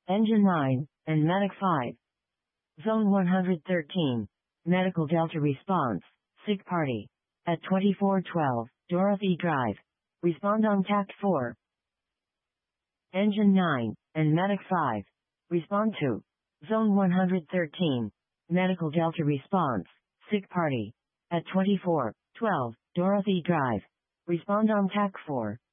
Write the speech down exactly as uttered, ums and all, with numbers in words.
Engine nine, and Medic five. Zone one hundred thirteen. Medical Delta response. Sick party. At twenty-four twelve, Dorothy Drive. Respond on Tact four. Engine nine, and Medic five. Respond to. Zone one hundred thirteen. Medical Delta response. Sick party. At twenty-four twelve, Dorothy Drive. Respond on Tact four.